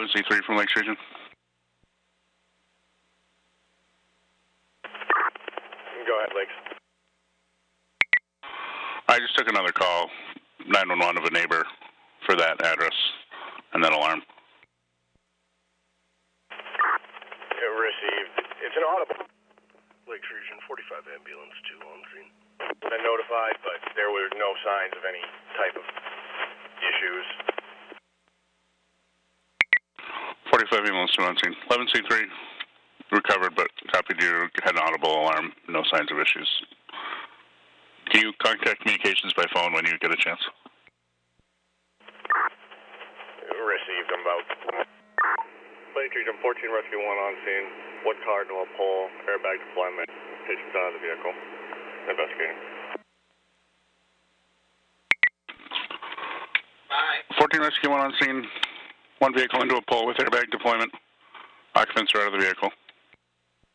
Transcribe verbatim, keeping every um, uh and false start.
eleven C three from Lakes Region. Go ahead, Lakes. I just took another call, nine one one of a neighbor for that address and that alarm. It received. It's an audible. Lakes Region forty-five ambulance two on scene. Been notified, but there were no signs of any type of issues. forty-five ambulance two on scene. eleven C three recovered, but copied you had an audible alarm. No signs of issues. Can you contact communications by phone when you get a chance? Received them about. Lakes Region fourteen Rescue one on scene. One car, no pole, airbag deployment. Patients out of the vehicle. Investigating. fourteen Rescue one on scene. One vehicle into a pole with airbag deployment. Occupants are out of the vehicle.